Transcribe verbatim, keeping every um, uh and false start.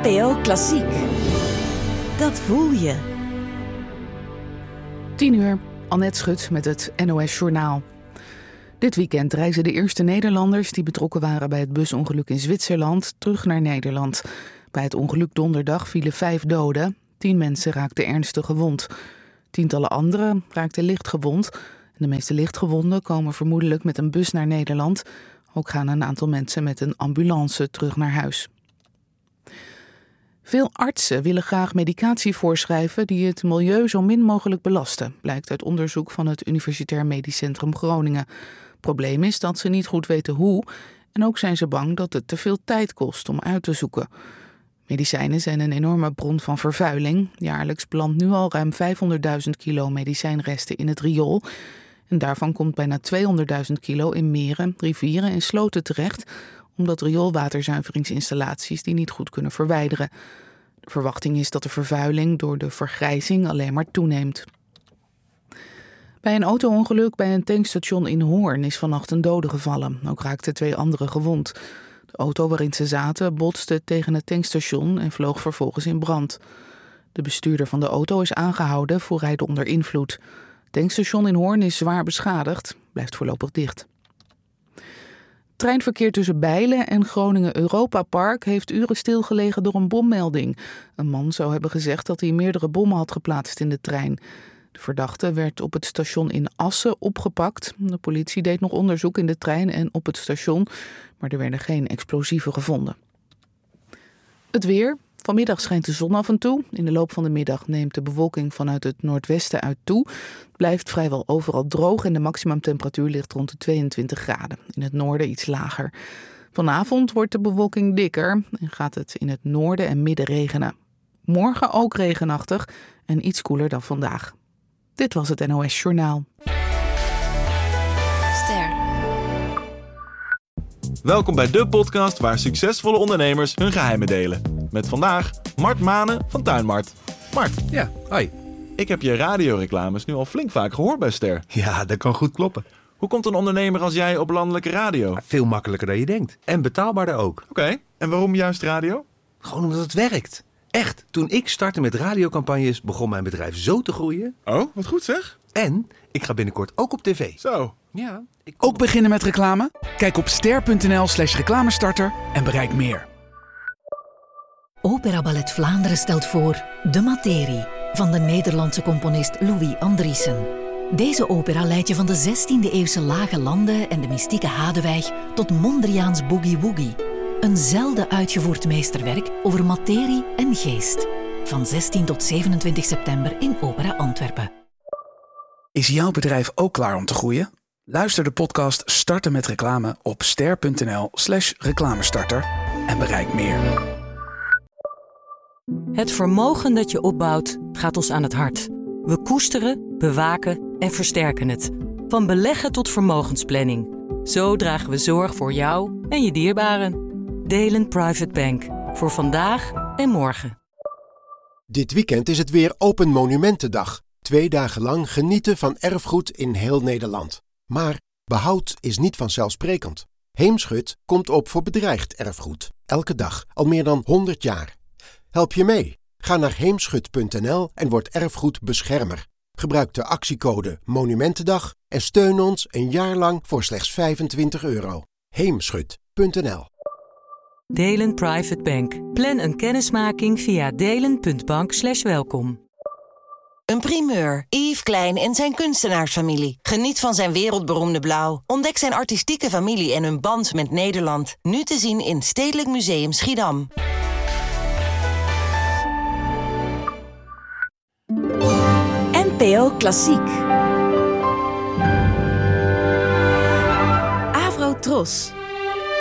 N P O Klassiek. Dat voel je. tien uur, Annette Schut met het N O S Journaal. Dit weekend reizen de eerste Nederlanders die betrokken waren bij het busongeluk in Zwitserland terug naar Nederland. Bij het ongeluk donderdag vielen vijf doden. Tien mensen raakten ernstig gewond. Tientallen anderen raakten licht gewond. De meeste lichtgewonden komen vermoedelijk met een bus naar Nederland. Ook gaan een aantal mensen met een ambulance terug naar huis. Veel artsen willen graag medicatie voorschrijven die het milieu zo min mogelijk belasten, blijkt uit onderzoek van het Universitair Medisch Centrum Groningen. Probleem is dat ze niet goed weten hoe en ook zijn ze bang dat het te veel tijd kost om uit te zoeken. Medicijnen zijn een enorme bron van vervuiling. Jaarlijks belandt nu al ruim vijfhonderdduizend kilo medicijnresten in het riool. En daarvan komt bijna tweehonderdduizend kilo in meren, rivieren en sloten terecht, omdat rioolwaterzuiveringsinstallaties die niet goed kunnen verwijderen. De verwachting is dat de vervuiling door de vergrijzing alleen maar toeneemt. Bij een auto-ongeluk bij een tankstation in Hoorn is vannacht een dode gevallen. Ook raakten twee anderen gewond. De auto waarin ze zaten botste tegen het tankstation en vloog vervolgens in brand. De bestuurder van de auto is aangehouden voor rijden onder invloed. Het tankstation in Hoorn is zwaar beschadigd, blijft voorlopig dicht. Treinverkeer tussen Bijlen en Groningen Europa Park heeft uren stilgelegen door een bommelding. Een man zou hebben gezegd dat hij meerdere bommen had geplaatst in de trein. De verdachte werd op het station in Assen opgepakt. De politie deed nog onderzoek in de trein en op het station, maar er werden geen explosieven gevonden. Het weer. Vanmiddag schijnt de zon af en toe. In de loop van de middag neemt de bewolking vanuit het noordwesten uit toe. Het blijft vrijwel overal droog en de maximumtemperatuur ligt rond de tweeëntwintig graden. In het noorden iets lager. Vanavond wordt de bewolking dikker en gaat het in het noorden en midden regenen. Morgen ook regenachtig en iets koeler dan vandaag. Dit was het N O S Journaal. Ster. Welkom bij de podcast waar succesvolle ondernemers hun geheimen delen. Met vandaag Mart Manen van Tuinmart. Mart. Ja, hoi. Ik heb je radioreclames nu al flink vaak gehoord bij Ster. Ja, dat kan goed kloppen. Hoe komt een ondernemer als jij op landelijke radio? Veel makkelijker dan je denkt. En betaalbaarder ook. Oké, okay. En waarom juist radio? Gewoon omdat het werkt. Echt, toen ik startte met radiocampagnes begon mijn bedrijf zo te groeien. Oh, wat goed zeg. En ik ga binnenkort ook op tv. Zo. Ja. Ik kom... Ook beginnen met reclame? Kijk op ster.nl slash reclamestarter en bereik meer. Opera Ballet Vlaanderen stelt voor De Materie van de Nederlandse componist Louis Andriessen. Deze opera leidt je van de zestiende-eeuwse lage landen en de mystieke Hadewijk tot Mondriaans Boogie Woogie. Een zelden uitgevoerd meesterwerk over materie en geest. Van zestien tot zevenentwintig september in Opera Antwerpen. Is jouw bedrijf ook klaar om te groeien? Luister de podcast Starten met Reclame op ster.nl slash reclamestarter en bereik meer. Het vermogen dat je opbouwt gaat ons aan het hart. We koesteren, bewaken en versterken het. Van beleggen tot vermogensplanning. Zo dragen we zorg voor jou en je dierbaren. Delen Private Bank. Voor vandaag en morgen. Dit weekend is het weer Open Monumentendag. Twee dagen lang genieten van erfgoed in heel Nederland. Maar behoud is niet vanzelfsprekend. Heemschut komt op voor bedreigd erfgoed. Elke dag, al meer dan honderd jaar. Help je mee? Ga naar heemschut punt n l en word erfgoedbeschermer. Gebruik de actiecode Monumentendag en steun ons een jaar lang voor slechts vijfentwintig euro. heemschut punt n l. Delen Private Bank. Plan een kennismaking via delen punt bank slash welkom. Een primeur. Yves Klein en zijn kunstenaarsfamilie. Geniet van zijn wereldberoemde blauw. Ontdek zijn artistieke familie en hun band met Nederland. Nu te zien in Stedelijk Museum Schiedam. N P O Klassiek. Avro Tros.